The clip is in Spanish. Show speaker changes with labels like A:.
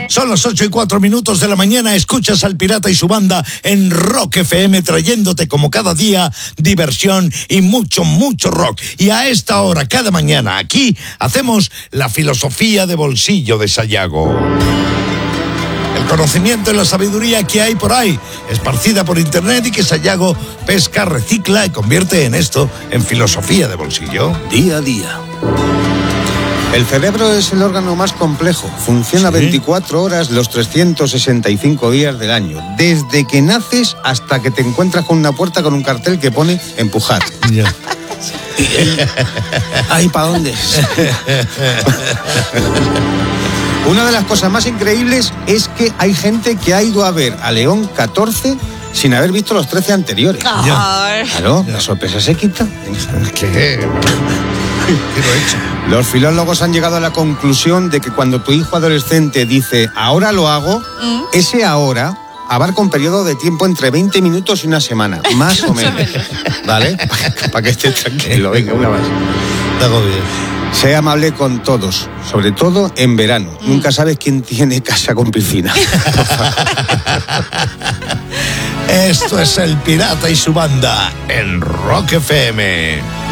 A: Son las 8:04 de la mañana. Escuchas al Pirata y su banda en Rock FM, trayéndote como cada día diversión y mucho, mucho rock. Y a esta hora, cada mañana, aquí hacemos la filosofía de bolsillo de Sayago. El conocimiento y la sabiduría que hay por ahí, esparcida por internet, y que Sayago pesca, recicla y convierte en esto, en filosofía de bolsillo.
B: Día a día. El cerebro es el órgano más complejo. Funciona 24 horas los 365 días del año. Desde que naces hasta que te encuentras con una puerta con un cartel que pone empujar.
A: Ya.
B: Ay, ¿para dónde? Una de las cosas más increíbles es que hay gente que ha ido a ver a León 14 sin haber visto los 13 anteriores. Claro, la sorpresa se quita.
A: ¿Qué lo he hecho?
B: Los filólogos han llegado a la conclusión de que cuando tu hijo adolescente dice ahora lo hago, ese ahora abarca un periodo de tiempo entre 20 minutos y una semana, más o menos. ¿Vale? Para que estés tranquilo. Venga, una más.
A: Te hago bien.
B: Sea amable con todos, sobre todo en verano. Nunca sabes quién tiene casa con piscina.
A: Esto es el Pirata y su banda en Rock FM.